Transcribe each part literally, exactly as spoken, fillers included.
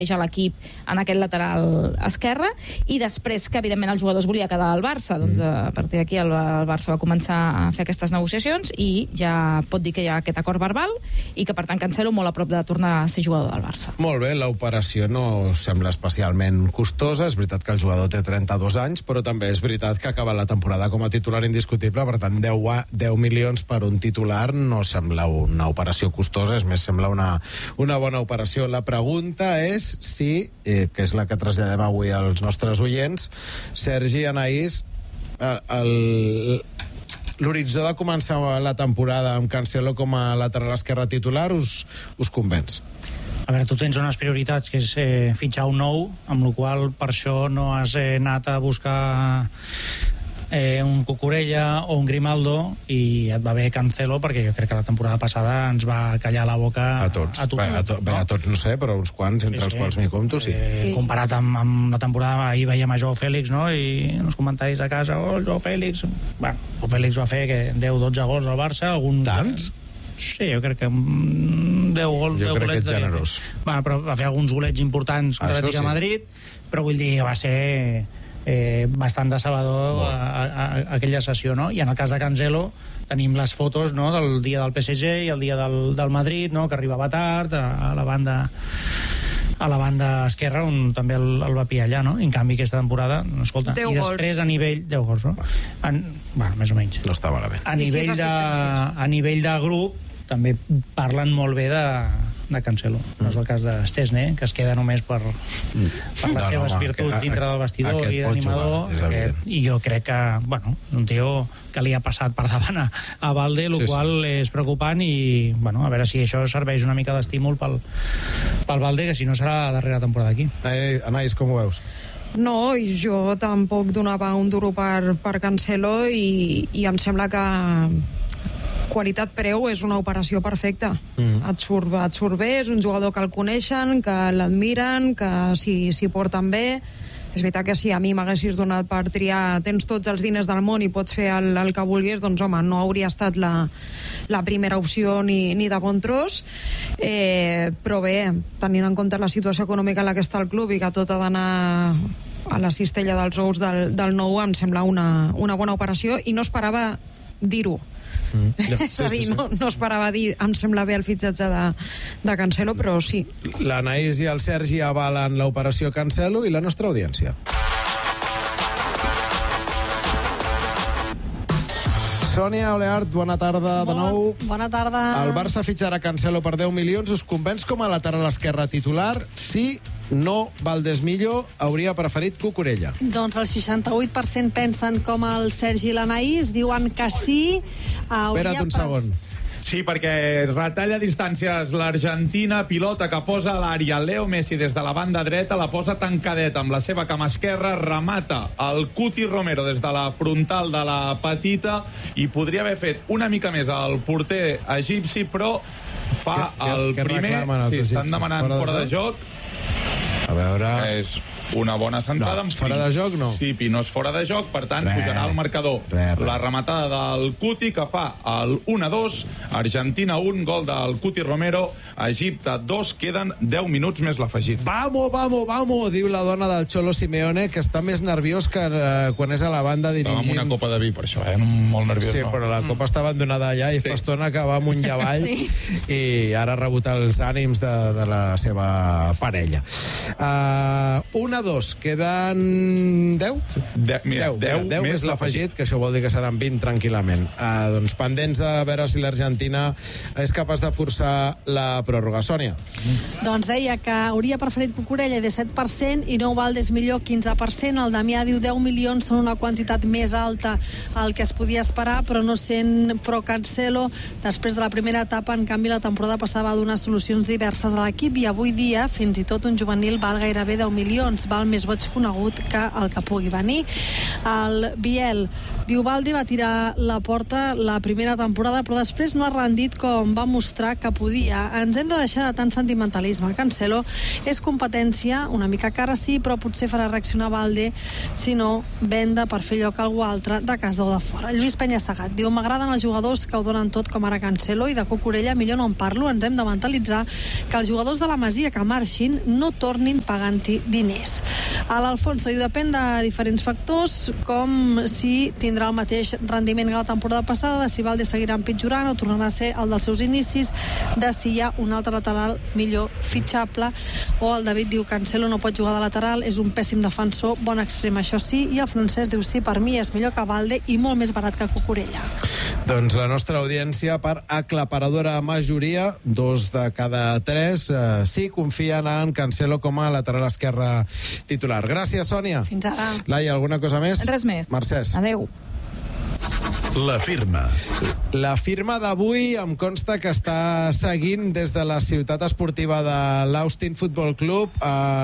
a l'equip en aquest lateral esquerre, i després que evidentment el jugador es volia quedar al Barça, doncs a partir d'aquí el, el Barça va començar a fer aquestes negociacions i ja pot dir que hi ha aquest acord verbal i que per tant Cancelo molt a prop de tornar a ser jugador del Barça. Molt bé, l'operació no sembla especialment costosa, és veritat que el jugador té trenta-dos anys, però també és veritat que ha acabat la temporada com a titular indiscutible, per tant deu milions per un titular no sembla una operació costosa, és més, sembla una, una bona operació. La pregunta és si, eh, que és la que traslladem avui als nostres oients, Sergi, Anaïs, l'horitzó de començar la temporada amb Cancelo com a lateral esquerre titular us, us convenç? A veure, tu tens unes prioritats, que és eh, fitxar un nou, amb la qual per això no has eh, anat a buscar eh, un Cucurella o un Grimaldo, i et va bé Cancelo, perquè jo crec que la temporada passada ens va callar la boca a tots, a, bé, a, to, bé, a tots no sé, però uns quants, entre sí, els sí. quals m'hi compto, sí. Eh, comparat amb, amb la temporada, ahir veiem a Joao Félix, no?, i en els comentaris a casa, oh, el Joao Félix, bueno, el Félix va fer que deu dotze gols al Barça, algun... Tants? Sí, jo crec que deu gols, jo deu crec golets que és generós. Bueno, però va fer alguns golets importants contra l'Atlètic de Madrid, però vull dir que va ser eh, bastant decebedor a, a, a aquella sessió, no? I en el cas de Cancelo tenim les fotos, no?, del dia del P S G i el dia del, del Madrid, no?, que arribava tard a, a la banda a la banda esquerra, on també el, el va pillar allà, no? I en canvi aquesta temporada, escolta, i després gols. A nivell deu gols, no? En, bueno, més o menys. No està malament. A nivell de, a nivell de grup també parlen molt bé de, de Cancelo. No és el cas de Szczesny, que es queda només per, per les no, seves no, virtuts a, dintre del vestidor i d'animador. Aquest, I jo crec que, bueno, un tio que li ha passat per davant a, a Valde, el sí, qual sí. és preocupant, i, bueno, a veure si això serveix una mica d'estímul pel, pel Valde, que si no serà la darrera temporada aquí. Anaïs, com ho veus? No, jo tampoc donava un duro per, per Cancelo, i, i em sembla que qualitat-preu és una operació perfecta. Mm. Et surt, et surt bé, és un jugador que el coneixen, que l'admiren, que s'hi si porten bé. És veritat que si a mi m'haguessis donat per triar, tens tots els diners del món i pots fer el, el que vulguis, doncs home, no hauria estat la, la primera opció ni, ni de bon tros, eh, però bé, tenint en compte la situació econòmica en la que està el club i que tot ha d'anar a la cistella dels ous del, del nou, em sembla una, una bona operació, i no esperava dir-ho. Mm. Ja, és a dir, sí, sí, sí. No, no esperava dir, em sembla bé el fitxatge de, de Cancelo, però sí. L'Anaïs i el Sergi avalen l'operació Cancelo, i la nostra audiència. Sònia Oleart, bona tarda de nou. Bona tarda. El Barça fitxarà Cancelo per deu milions. Us convenç com a lateral esquerre titular? Sí, no, Valdés millor, hauria preferit Cucurella. Doncs el seixanta-vuit per cent pensen com el Sergi i l'Anaïs, diuen que sí. Hauria Espera't un segon. Sí, perquè retalla distàncies l'Argentina, pilota que posa a l'àrea. Leo Messi des de la banda dreta la posa tancadeta amb la seva cama esquerra, remata el Cuti Romero des de la frontal de la petita, i podria haver fet una mica més al porter egipci, però fa que, el que primer... Sí, estan demanant fora, fora de, de joc. A veure... És una bona centrada. No, fora de joc no. Sí, i no és fora de joc, per tant, re, pujarà el marcador. Re, re. La rematada del Cuti, que fa el u a dos, Argentina un, gol del Cuti Romero, Egipte dos, queden deu minuts més l'afegit. Vamos, vamos, vamos, diu la dona del Cholo Simeone, que està més nerviós que eh, quan és a la banda dirigint. Estava amb una copa de vi, per això, eh? Molt nerviós. Sí, no. Però la copa està abandonada allà i sí. Fa estona que va amunt i avall sí. I ara ha rebut els ànims de, de la seva parella. Uh, un a dos, queda deu? deu més l'afegit, que això vol dir que seran vint tranquil·lament. Uh, doncs pendents de veure si l'Argentina és capaç de forçar la pròrroga. Sònia. Doncs deia que hauria preferit Cucurella, disset per cent, i no Valdés millor, quinze per cent. El Damià diu deu milions són una quantitat més alta al que es podia esperar, però no sent pro Cancelo. Després de la primera etapa, en canvi, la temporada passava a donar solucions diverses a l'equip, i avui dia fins i tot un juvenil va val gairebé deu milions, val més boig conegut que el que pugui venir. El Biel diu Baldi va tirar la porta la primera temporada, però després no ha rendit com va mostrar que podia. Ens hem de deixar de tant sentimentalisme. Cancelo és competència, una mica cara sí, però potser farà reaccionar Baldi, si no, venda per fer lloc a algú altre de casa o de fora. Lluís Penyassegat diu, m'agraden els jugadors que ho donen tot com ara Cancelo, i de Cucurella millor no en parlo, ens hem de mentalitzar que els jugadors de la Masia que marxin no tornin pagant-hi diners. A l'Alfonso diu, depèn de diferents factors, com si tindrà el mateix rendiment que la temporada passada, de si Balde seguirà empitjorant o tornarà a ser el dels seus inicis, de si hi ha un altre lateral millor fitxable, o el David diu, Cancelo no pot jugar de lateral, és un pèssim defensor, bon extrem, això sí, i el francès diu, sí, per mi és millor que Balde i molt més barat que Cucurella. Doncs la nostra audiència, per aclaparadora majoria, dos de cada tres, eh, sí, confien en Cancelo com a lateral esquerre titular. Gràcies, Sònia. Fins ara. Laia, alguna cosa més? Res més. Mercès. Adéu. La firma. La firma d'avui em consta que està seguint des de la ciutat esportiva de l'Austin Football Club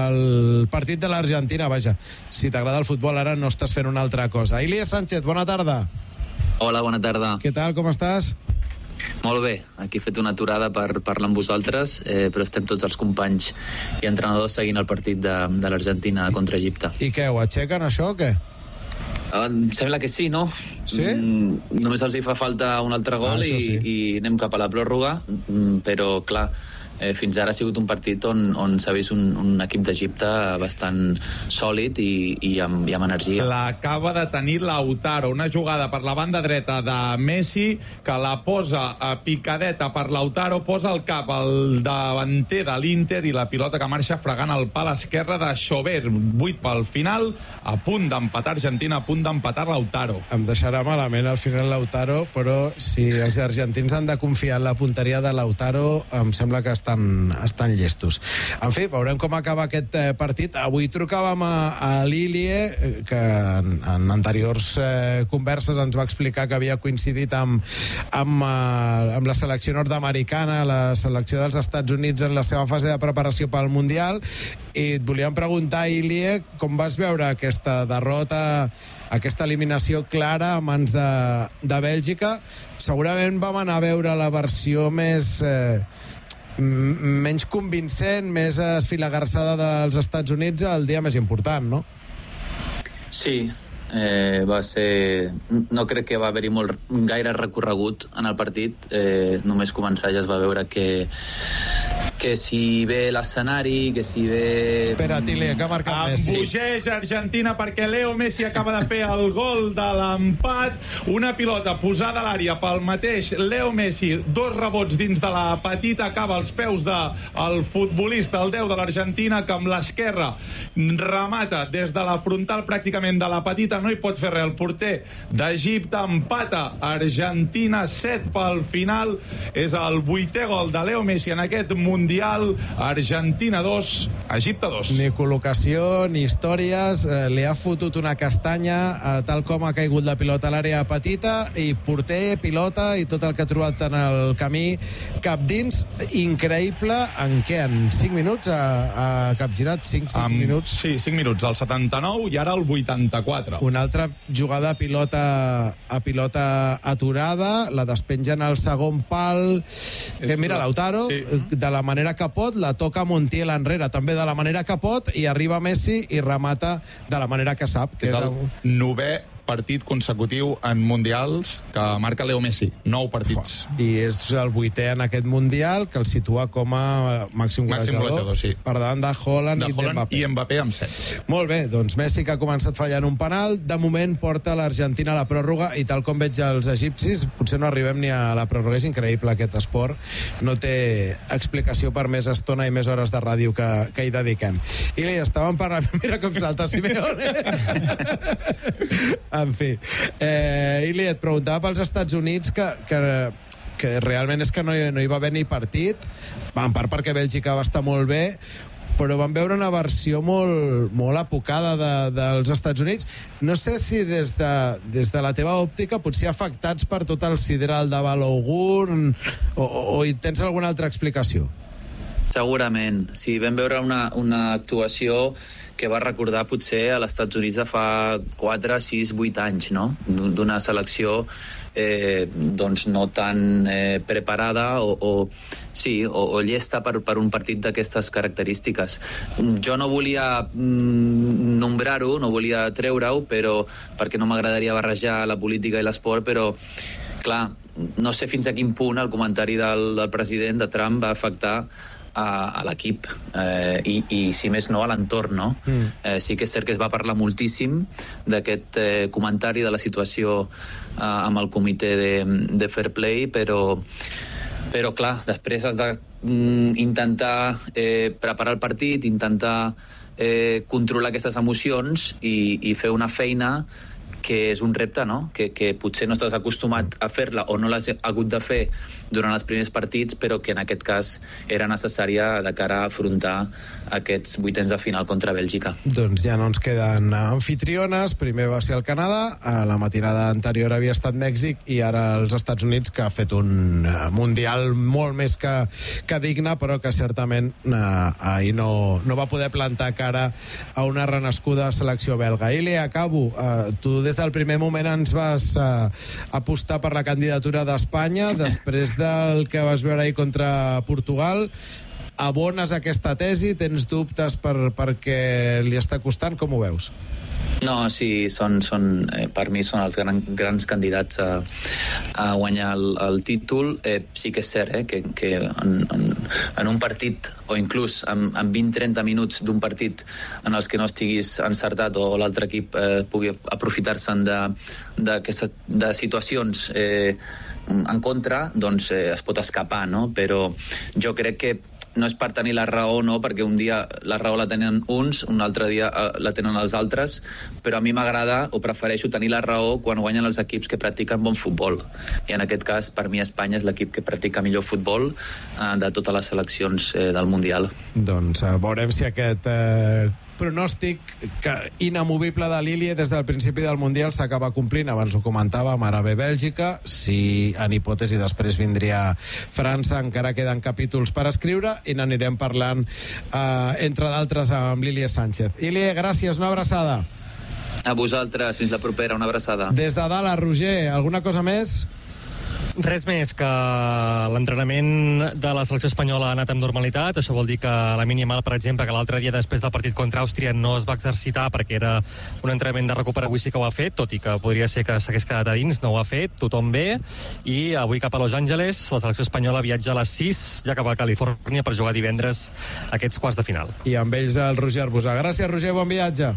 el partit de l'Argentina. Vaja, si t'agrada el futbol ara no estàs fent una altra cosa. Ilie Sánchez, bona tarda. Hola, bona tarda. Què tal, com estàs? Molt bé, aquí he fet una aturada per parlar amb vosaltres, eh, però estem tots els companys i entrenadors seguint el partit de, de l'Argentina contra Egipte. I què, ho aixequen això o què? Uh, sembla que sí, no? Sí? Mm, només els hi fa falta un altre gol ah, i, sí. i anem cap a la pròrroga, mm, però clar, eh, fins ara ha sigut un partit on, on s'ha vist un, un equip d'Egipte bastant sòlid i, i, amb, i amb energia. L'acaba de tenir Lautaro, una jugada per la banda dreta de Messi, que la posa a picadeta per Lautaro, posa el cap al davanter de l'Inter i la pilota que marxa fregant el pal esquerre de Schober. vuit pel final, a punt d'empatar Argentina, a punt d'empatar Lautaro. Em deixarà malament al final Lautaro, però si els argentins han de confiar en la punteria de Lautaro, em sembla que estan, estan llestos. En fi, veurem com acaba aquest eh, partit. Avui trucàvem a, a l'Ilie, que en, en anteriors eh, converses ens va explicar que havia coincidit amb, amb, eh, amb la selecció nord-americana, la selecció dels Estats Units en la seva fase de preparació pel Mundial, i et volíem preguntar, Ilie, com vas veure aquesta derrota, aquesta eliminació clara a mans de, de Bèlgica? Segurament vam anar a veure la versió més... Eh, menys convincent, més esfilagarçada dels Estats Units el dia més important, no? Sí, eh, va ser... No crec que va haver-hi molt, gaire recorregut en el partit. Eh, només començar ja es va veure que que si ve l'escenari, que si ve... Espera, Tile, que ha marcat Messi. Embogeix Argentina perquè Leo Messi acaba de fer el gol de l'empat. Una pilota posada a l'àrea pel mateix Leo Messi. Dos rebots dins de la petita, acaba als peus del futbolista, el deu de l'Argentina, que amb l'esquerra remata des de la frontal pràcticament de la petita. No hi pot fer res el porter d'Egipte. Empata Argentina, set pel final. És el vuitè gol de Leo Messi en aquest Mundial. Argentina dos, Egipte dos. Ni col·locació, ni històries, eh, li ha fotut una castanya eh, tal com ha caigut la pilota a l'àrea petita, i porter, pilota i tot el que ha trobat en el camí cap dins. Increïble. En què? En cinc minuts ha, ha capgirat? cinc sis um, minuts? Sí, cinc minuts, al setanta-nou i ara al vuitanta-quatre. Una altra jugada a pilota, a pilota aturada, la despengen al segon pal. Eh, mira, Lautaro, sí. de la manera que pot, la toca Montiel enrere, també de la manera que pot, i arriba Messi i remata de la manera que sap. Que és el novè partit consecutiu en mundials que marca Leo Messi. Nou partits. Oh, I és el vuitè en aquest mundial, que el situa com a màxim golejador, golejador sí. per davant de Haaland, de i Haaland d'Mbappé. i Mbappé amb set. Molt bé, doncs Messi, que ha començat fallant un penal, de moment porta l'Argentina a la pròrroga, i tal com veig els egipcis, potser no arribem ni a la pròrroga. És increïble aquest esport. No té explicació per més estona i més hores de ràdio que, que hi dediquem. I li estàvem parlant... Mira com salta Simeone! En fi, eh, Ili, et preguntava pels Estats Units que, que, que realment és que no hi, no hi va haver ni partit, en part perquè Bèlgica va estar molt bé, però vam veure una versió molt, molt apocada de, dels Estats Units. No sé si des de, des de la teva òptica, potser afectats per tot el sideral de Balogun, o, o, o tens alguna altra explicació? Segurament. Sí, vam veure una, una actuació que va recordar potser a l'Estats Units de fa quatre, sis, vuit anys, no? D'una selecció eh, doncs no tan eh, preparada o, o, sí, o, o llesta per, per un partit d'aquestes característiques. Jo no volia mm, nombrar-ho, no volia treure-ho, però perquè no m'agradaria barrejar la política i l'esport, però clar, no sé fins a quin punt el comentari del, del president de Trump va afectar a, a l'equip eh, i, i, si més no, a l'entorn, no? Mm. Eh, sí que és cert que es va parlar moltíssim d'aquest eh, comentari de la situació eh, amb el comitè de, de Fair Play, però, però clar, després has d'intentar mm, eh, preparar el partit, intentar eh, controlar aquestes emocions i, i fer una feina que és un repte, no? Que, que potser no estàs acostumat a fer-la o no l'has hagut de fer durant els primers partits, però que en aquest cas era necessària de cara a afrontar aquests vuitens de final contra Bèlgica. Doncs ja no ens queden anfitriones. Primer va ser el Canadà, a la matinada anterior havia estat Mèxic i ara els Estats Units, que ha fet un mundial molt més que, que digne, però que certament eh, ahir no, no va poder plantar cara a una renascuda selecció belga. I li acabo. Eh, tu des del primer moment ens vas eh, apostar per la candidatura d'Espanya, després del que vas veure ahir contra Portugal. Abones aquesta tesi? Tens dubtes per, perquè li està costant? Com ho veus? No, sí, són, són, eh, per mi són els gran, grans candidats a, a guanyar el, el títol. Eh, sí que és cert eh, que, que en, en, en un partit, o inclús en, en vint a trenta minuts d'un partit en els que no estiguis encertat o l'altre equip eh, pugui aprofitar-se'n de, de, de situacions eh, en contra, doncs eh, es pot escapar, no? Però jo crec que no és per tenir la raó, no, perquè un dia la raó la tenen uns, un altre dia la tenen els altres, però a mi m'agrada o prefereixo tenir la raó quan guanyen els equips que practiquen bon futbol. I en aquest cas, per mi, Espanya és l'equip que practica millor futbol eh, de totes les seleccions eh, del Mundial. Doncs eh, veurem si aquest eh, pronòstic que, inamovible de l'Ilie des del principi del Mundial s'acaba complint. Abans ho comentàvem, ara ve Bèlgica. Si en hipòtesi després vindria França, encara queden capítols per escriure i n'anirem parlant eh, entre d'altres amb l'Ilie Sánchez. Ilie, gràcies, una abraçada. A vosaltres, fins la propera, una abraçada. Des de dalt, a Roger, alguna cosa més? Res més que l'entrenament de la selecció espanyola ha anat amb normalitat. Això vol dir que la Yamal, per exemple, que l'altre dia després del partit contra Àustria no es va exercitar perquè era un entrenament de recuperar, avui sí que ho ha fet, tot i que podria ser que s'hagués quedat a dins, no ho ha fet, tothom bé, i avui cap a Los Angeles la selecció espanyola viatja a les sis, ja cap a Califòrnia, per jugar divendres aquests quarts de final. I amb ells el Roger Arbusà. Gràcies, Roger, bon viatge.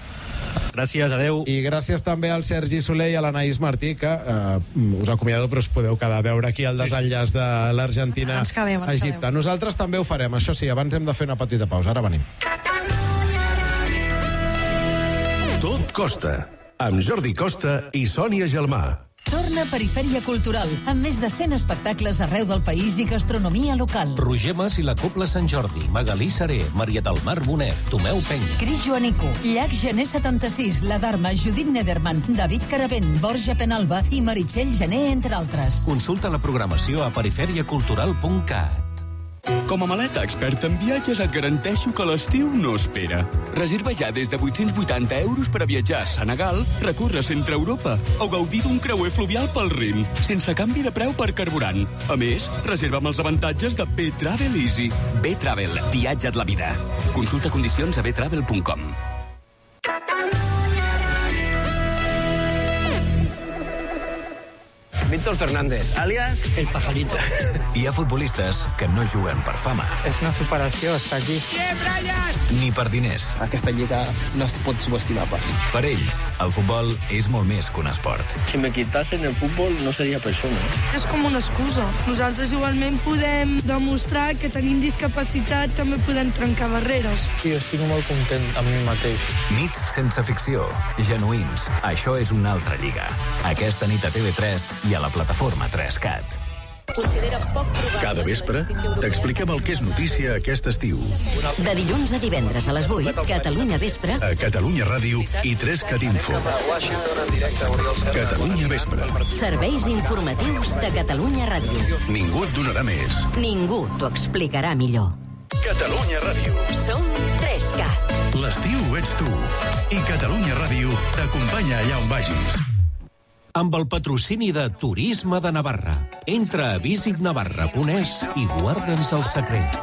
Gràcies, adeu. I gràcies també al Sergi Soler i a l'Anaïs Martí, que eh, us acomiado, però us podeu quedar a veure aquí el desenllaç de l'Argentina a Egipte. Nosaltres també ho farem, això sí, abans hem de fer una petita pausa. Ara venim. Tot costa, amb Jordi Costa i Sònia Gelmà. Torna Perifèria Cultural, amb més de cent espectacles arreu del país i gastronomia local. Roger Mas i la Cobla Sant Jordi, Magalí Saré, Maria del Mar Bonet, Tomeu Penya. Cris Joanico, Llac Gené setanta-sis, La Dharma, Judit Nederman, David Caravent, Borja Penalba i Meritxell Gené, entre altres. Consulta la programació a perifèria cultural punt cat. Com a maleta experta en viatges et garanteixo que l'estiu no espera. Reserva ja des de vuit-cents vuitanta euros per a viatjar a Senegal, recórrer centre Europa o gaudir d'un creuer fluvial pel Rin, sense canvi de preu per carburant. A més, reserva amb els avantatges de B-Travel Easy. B-Travel, viatja't la vida. Consulta condicions a b travel punt com. Víctor Fernández, alias El Pajarito. Hi ha futbolistes que no juguen per fama. És una superació estar aquí. Ni per diners. Aquesta lliga no es pot subestimar pas. Per ells, el futbol és molt més que un esport. Si me quitasen el futbol, no seria persona. És com una excusa. Nosaltres igualment podem demostrar que tenim discapacitat, també podem trencar barreres. Sí, estic molt content amb mi mateix. Nits sense ficció, genuïns. Això és una altra lliga. Aquesta nit a T V tres i a la plataforma tres cat. Cada vespre t'expliquem el que és notícia aquest estiu. De dilluns a divendres a les vuit, Catalunya Vespre, A Catalunya Ràdio i tres cat Info. Catalunya Vespre. serveis informatius de Catalunya Ràdio. Ningú et donarà més. Ningú t'ho explicarà millor. Catalunya Ràdio. Som tres cat. L'estiu ets tu. I Catalunya Ràdio t'acompanya allà on vagis. Amb el patrocini de Turisme de Navarra. Entra a visit navarra punt es i guarda'ns el secret.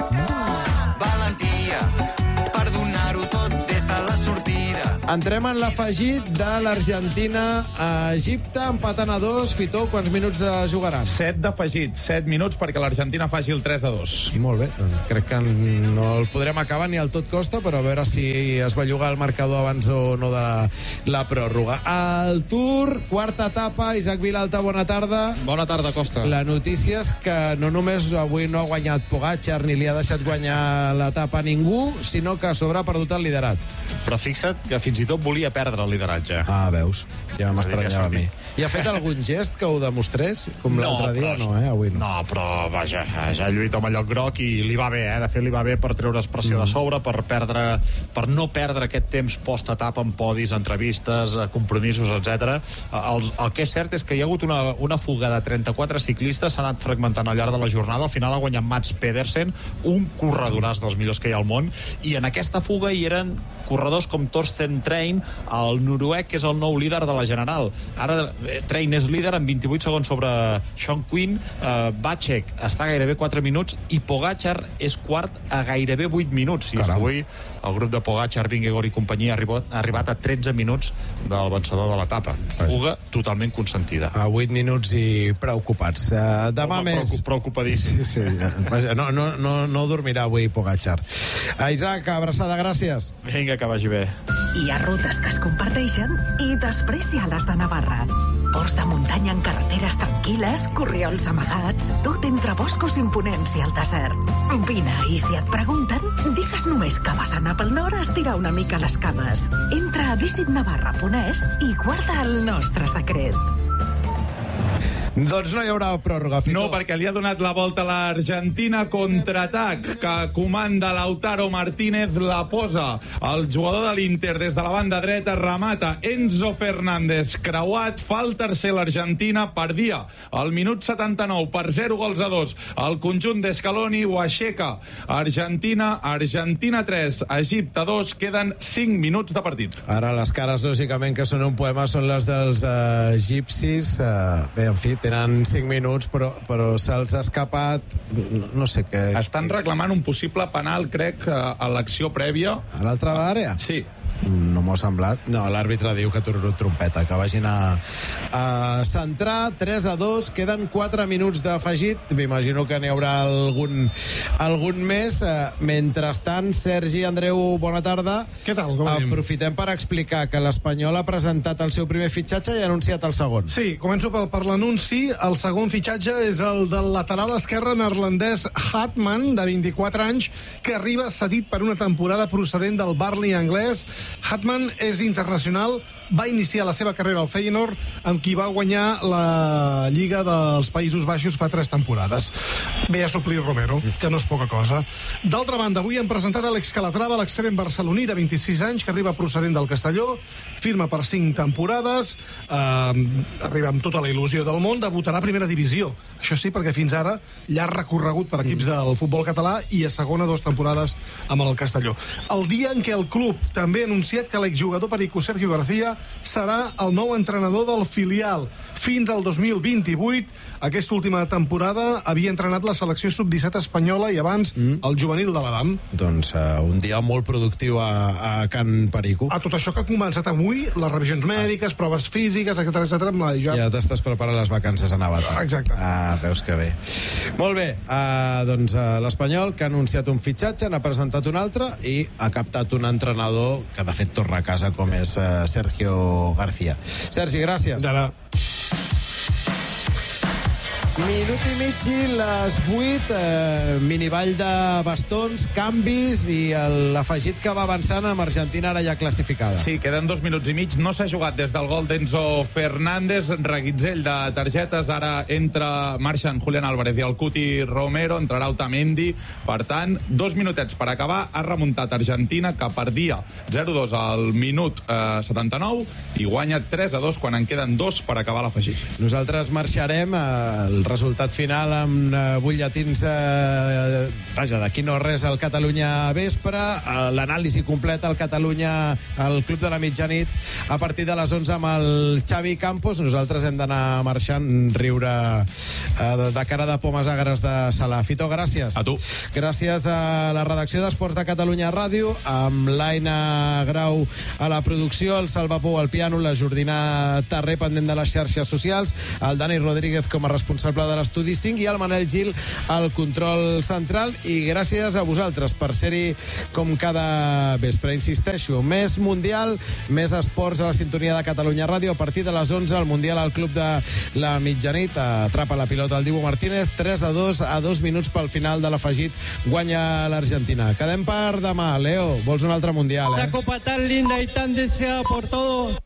Valentia per donar-ho tot des de la sortida. Entrem en l'afegit de l'Argentina a Egipte, empatant a dos. Fitó, quants minuts de jugaran? Set d'afegit, set minuts perquè l'Argentina faci el tres a dos. Molt bé, crec que no el podrem acabar ni al tot costa, però a veure si es belluga el marcador abans o no de la, la pròrroga. El Tour, quarta etapa, Isaac Vilalta, bona tarda. Bona tarda, Costa. La notícia és que no només avui no ha guanyat Pogačar ni li ha deixat guanyar l'etapa a ningú, sinó que a sobre ha perdut el liderat. Però fixa't que fins i tot volia perdre el lideratge. Ah, veus? Ja m'estranyava a mi. I ha fet algun gest que ho demostrés? Com No, l'altre dia? però- No, eh? Avui no. No, però vaja, ja ha lluit amb el lloc groc i li va bé, eh? De fet, li va bé per treure's pressió de sobre, per perdre, per no perdre aquest temps post-etapa en podis, entrevistes, eh, compromisos, etcètera. El, el que és cert és que hi ha hagut una, una fuga de trenta-quatre ciclistes, s'ha anat fragmentant al llarg de la jornada. Al final ha guanyat Mats Pedersen, un corredoràs dels millors que hi ha al món, i en aquesta fuga hi eren corredors com Torsten Trein, el noruec, que és el nou líder de la General. Ara eh, Trein és líder amb vint-i-vuit segons sobre Sean Quinn, eh, Bacek està gairebé quatre minuts i Pogačar és quart a gairebé vuit minuts. I és que avui el grup de Pogačar, Vingegaard i companyia ha arribat, ha arribat a tretze minuts del vencedor de l'etapa. Fuga totalment consentida. A vuit minuts i preocupats. Uh, demà Home, més... Preocupadíssim. Sí, sí. Vaja, no, no, no, no dormirà avui Pogačar. Uh, Isaac, abraçada, gràcies. Vinga, que vagi bé. Hi ha rutes que es comparteixen i després hi ha les de Navarra. Ports de muntanya en carreteres tranquil·les, corriols amagats, tot entre boscos imponents i el desert. Vine, i si et pregunten, digues només que vas anar pel nord a estirar una mica les cames. Entra a visit navarra punt es i guarda el nostre secret. Doncs no hi haurà pròrroga, Fito. No, perquè li ha donat la volta a l'Argentina, contraatac que comanda Lautaro Martínez, la posa el jugador de l'Inter des de la banda dreta, remata Enzo Fernández, creuat, fa el tercer l'Argentina, perdia al minut setanta-nou per zero gols a dos. El conjunt d'Escaloni ho aixeca. Argentina, Argentina tres, Egipte dos, queden cinc minuts de partit. Ara les cares, lògicament, que són un poema, són les dels uh, egipcis. Uh, bé, en fi, tenen cinc minuts, però, però se'ls ha escapat... No, no sé què... Estan reclamant un possible penal, crec, a l'acció prèvia. A l'altra àrea? Sí. No m'ho ha semblat. No, l'àrbitre diu que tururut trompeta, que vagin a, a centrar. Tres a dos, queden quatre minuts d'afegit. M'imagino que n'hi haurà algun, algun més. Mentrestant, Sergi, Andreu, bona tarda. Què tal? Com anem? Aprofitem per explicar que l'Espanyol ha presentat el seu primer fitxatge i ha anunciat el segon. Sí, començo per, per l'anunci. El segon fitxatge és el del lateral esquerre neerlandès Hatman, de vint-i-quatre anys, que arriba cedit per una temporada procedent del Burnley anglès. Hatman és internacional, va iniciar la seva carrera al Feyenoord, amb qui va guanyar la Lliga dels Països Baixos fa tres temporades. Ve a suplir Romero, que no és poca cosa. D'altra banda, avui hem presentat l'Alex Calatrava, l'extrem barceloní de vint-i-sis anys, que arriba procedent del Castelló, firma per cinc temporades, eh, arriba amb tota la il·lusió del món, debutarà a primera divisió. Això sí, perquè fins ara ja ha recorregut per equips del futbol català i a segona dues temporades amb el Castelló. El dia en què el club també ha anunciat que l'exjugador perico Sergio García serà el nou entrenador del filial fins al dos mil vint-i-vuit. Aquesta última temporada havia entrenat la selecció sub disset espanyola i abans mm. el juvenil de l'Adam. Doncs uh, un dia molt productiu a, a Can Perico. A tot això que ha començat avui, les revisions mèdiques, proves físiques, etcètera, etcètera. Ja, ja t'estàs preparant les vacances a Navata. Exacte. Ah, veus que bé. Molt bé, uh, doncs uh, l'Espanyol, que ha anunciat un fitxatge, n'ha presentat un altre i ha captat un entrenador que de fet torna a casa, com és uh, Sergio García. Sergi, gràcies. D'ara. Minut i mig i les vuit, eh, miniball de bastons, canvis i l'afegit que va avançant amb Argentina ara ja classificada. Sí, queden dos minuts i mig. No s'ha jugat des del gol d'Enzo Fernández. Reguitzell de targetes. Ara entra, marxen Julián Álvarez i el Cuti Romero. Entrarà Otamendi. Per tant, dos minutets per acabar. Ha remuntat Argentina, que perdia zero a dos al minut eh, setanta-nou i guanya tres a dos quan en queden dos per acabar l'afegit. Nosaltres marxarem. Eh, el resultat final amb eh, butlletins eh, vaja, d'aquí no res al Catalunya Vespre, eh, l'anàlisi completa al Catalunya, al Club de la Mitjanit a partir de les onze amb el Xavi Campos. Nosaltres hem d'anar marxant, riure eh, de cara de pomes agres de Sala. Fito, gràcies. A tu. Gràcies a la redacció d'Esports de Catalunya Ràdio, amb l'Aina Grau a la producció, el Salva Pou al piano, la Jordina Tarré pendent de les xarxes socials, el Dani Rodríguez com a responsable de l'Estudi cinc i el Manel Gil al control central. I gràcies a vosaltres per ser-hi com cada vespre. Insisteixo, més Mundial, més esports a la sintonia de Catalunya Ràdio. A partir de les onze, el Mundial al Club de la Mitjanit. Atrapa la pilota el Dibu Martínez, tres a dos, a dos minuts pel final de l'afegit, guanya l'Argentina. Quedem per demà. Leo, vols un altre Mundial, eh? Esa copa tan linda y tan deseada por todos.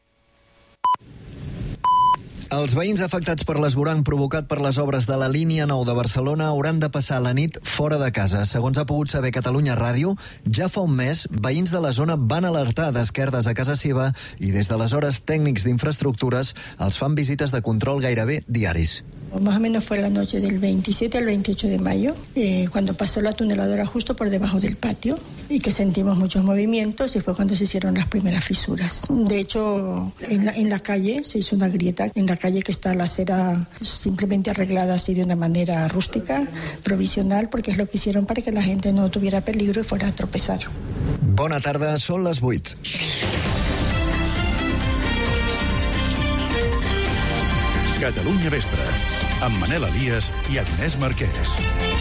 Els veïns afectats per l'esborang provocat per les obres de la línia nou de Barcelona hauran de passar la nit fora de casa. Segons ha pogut saber Catalunya Ràdio, ja fa un mes, veïns de la zona van alertar d'esquerdes a casa seva i des d'aleshores tècnics d'infraestructures els fan visites de control gairebé diaris. Más o menos fue la noche del veintisiete al veintiocho de mayo, eh, cuando pasó la tuneladora justo por debajo del patio y que sentimos muchos movimientos y fue cuando se hicieron las primeras fisuras. De hecho, en la, en la calle se hizo una grieta, en la calle que está la acera simplemente arreglada así de una manera rústica, provisional, porque es lo que hicieron para que la gente no tuviera peligro y fuera a tropezar. Bona tarda, són les vuit. Catalunya Vespre, amb Manel Elias i Agnès Marquès.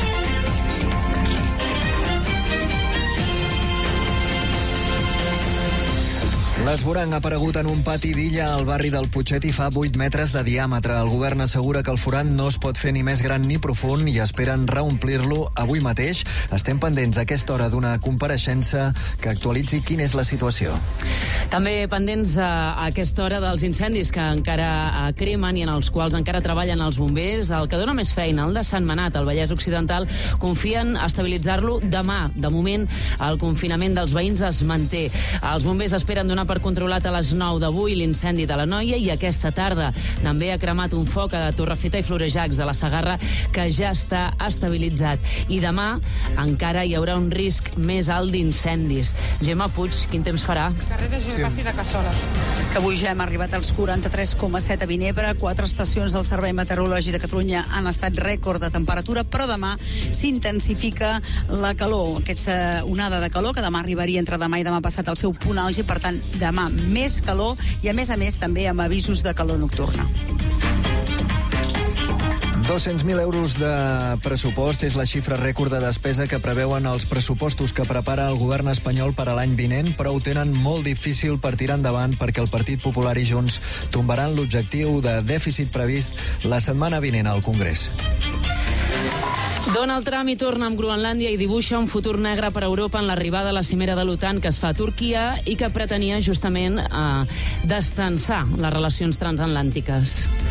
L'esborang ha aparegut en un pati d'illa al barri del Putxet i fa vuit metres de diàmetre. El govern assegura que el forat no es pot fer ni més gran ni profund i esperen reomplir-lo avui mateix. Estem pendents a aquesta hora d'una compareixença que actualitzi quina és la situació. També pendents a, a aquesta hora dels incendis que encara cremen i en els quals encara treballen els bombers. El que dona més feina, el de Sentmenat, al Vallès Occidental, confien estabilitzar-lo demà. De moment, el confinament dels veïns es manté. Els bombers esperen donar per controlat a les nou d'avui l'incendi de la Noia i aquesta tarda també ha cremat un foc a Torrefeta i Florejacs de la Segarra que ja està estabilitzat. I demà encara hi haurà un risc més alt d'incendis. Gemma Puig, quin temps farà? Carrer de Gervasi de Cassoles. És que avui ja hem arribat als quaranta-tres coma set a Vinebre. Quatre estacions del Servei Meteorològic de Catalunya han estat rècord de temperatura, però demà s'intensifica la calor. Aquesta onada de calor que demà arribaria entre demà i demà passat al seu punt àlgid, per tant, demà més calor i, a més a més, també amb avisos de calor nocturna. dos-cents mil euros de pressupost és la xifra rècord de despesa que preveuen els pressupostos que prepara el govern espanyol per a l'any vinent, però ho tenen molt difícil per tirar endavant perquè el Partit Popular i Junts tombaran l'objectiu de dèficit previst la setmana vinent al Congrés. Donald Trump hi torna amb Groenlàndia i dibuixa un futur negre per a Europa en l'arribada a la cimera de l'OTAN que es fa a Turquia i que pretenia justament eh, destensar les relacions transatlàntiques.